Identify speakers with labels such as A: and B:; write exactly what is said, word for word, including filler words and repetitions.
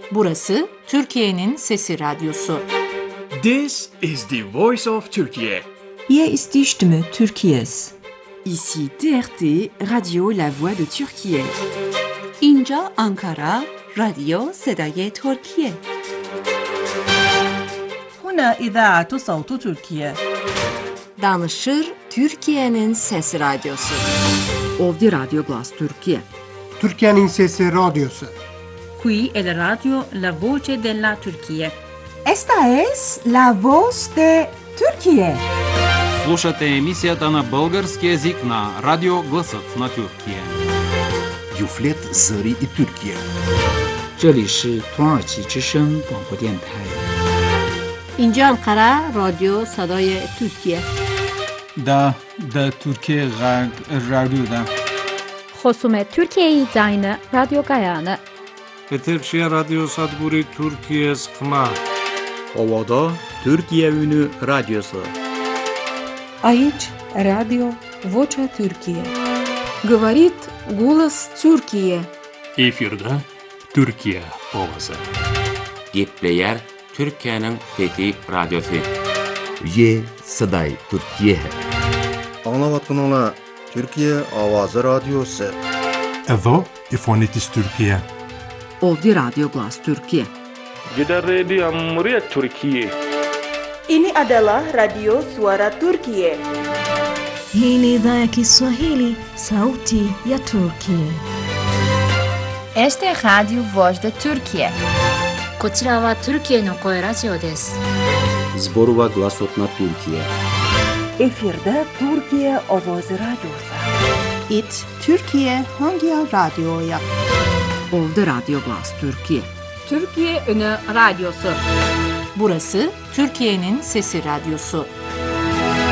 A: Burası Türkiye'nin Sesi Radyosu.
B: This is the voice of Turkey.
C: Hier ist die Stimme Türkiye's.
D: Ici T R T, Radio La Voix de Türkiye.
C: اینجا آنکارا، رادیو صدای ترکیه.
E: هنا إذاعة صوت تركيا.
A: Danışır Türkiye'nin Sesi Radyosu.
D: Ovdje Radio Glas Türkiye.
F: Türkiye'nin Sesi Radyosu.
E: Qui è la radio La Voce della Turchia.
G: Esta es La Voz de Turquía.
H: Слушате емисията на български език на Радио Гласът на Тюркия.
I: Юфлет Зари и Türkiye.
J: 这里是土耳其之声广播电台。
A: اینجا انقره رادیو صدای ترکیه.
K: دا دا Türkiye Radyo'da.
L: خصوم Türkiye Zayne Radyo Gayane.
M: Eterşehir Radyo Sadburi Türkiye Skma.
N: Ovada Türkiye Ünü Radyosu.
C: Aici Radio Vocea Türkiye.
O: Говорит голос Türkiye.
P: Efirde Türkiye Ovası.
Q: Gepleyer Türkiye'nin Fethi Radyosu.
I: Ye Saday Türkiye.
R: Anlavatkanlar Türkiye Avazı Radyosu.
S: Evo İfonitis Türkiye.
D: Ovdje Radio Glas Türkiye.
M: Gider Radio Muria Türkiye.
T: Ini adalah Radio Suara Turkiye.
U: Hii ni idhaa ya Kiswahili, sauti ya Turkiye.
V: Este es Radio Voz de Turkiye.
W: こちらはトルキエの声ラジオです。
N: Zborova Glasot na Türkiye.
G: Efirde Türkiye Ovoz Radyosu.
X: It Türkiye Hangi Radyo'ya?
D: Ovdje Radio Glas Türkiye.
A: Türkiye Ünü Radyosu. Burası Türkiye'nin Sesi Radyosu.